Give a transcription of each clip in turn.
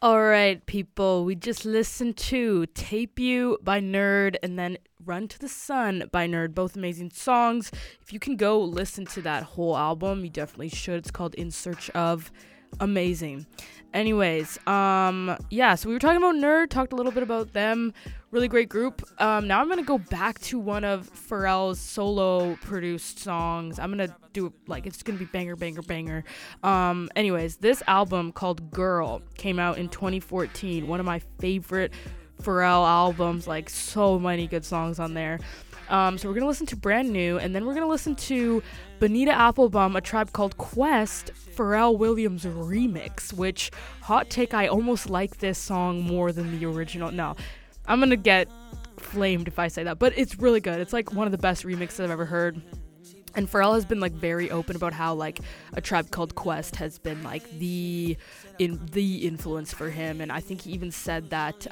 All right, people, we just listened to Tape You by Nerd and then Run to the Sun by Nerd. Both amazing songs. If you can go listen to that whole album, you definitely should. It's called In Search of. Amazing. Anyways, yeah, so we were talking about Nerd, talked a little bit about them. Really great group. Now I'm gonna go back to one of Pharrell's solo produced songs. I'm gonna do it's gonna be banger, banger, banger. Anyways, this album called Girl came out in 2014. One of my favorite Pharrell albums, like so many good songs on there. So we're gonna listen to Brand New, and then we're gonna listen to Bonita Applebum, A Tribe Called Quest, Pharrell Williams remix, which, hot take, I almost like this song more than the original. No, I'm gonna get flamed if I say that, but it's really good. It's like one of the best remixes I've ever heard. And Pharrell has been like very open about how like A Tribe Called Quest has been like the influence for him, and I think he even said that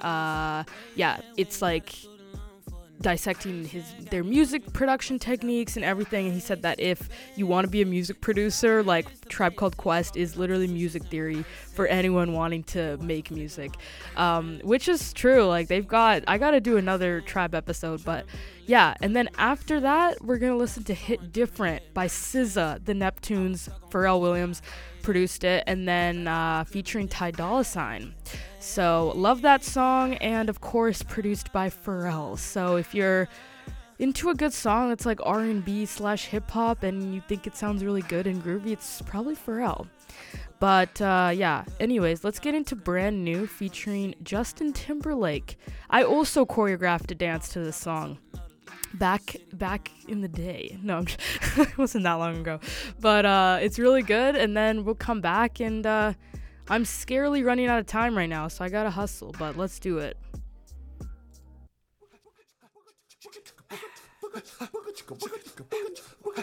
it's like dissecting their music production techniques and everything, and he said that if you want to be a music producer, like Tribe Called Quest is literally music theory for anyone wanting to make music, which is true. Like I gotta do another Tribe episode, but yeah. And then after that, we're gonna listen to Hit Different by SZA, the Neptunes. Pharrell Williams produced it, and then featuring Ty Dolla $ign. So love that song, and of course produced by Pharrell. So if you're into a good song that's like R&B / hip hop and you think it sounds really good and groovy, it's probably Pharrell. But yeah, anyways, let's get into Brand New featuring Justin Timberlake. I also choreographed a dance to this song back in the day. No, it wasn't that long ago, but it's really good. And then we'll come back, and I'm scarily running out of time right now, so I gotta hustle, but let's do it.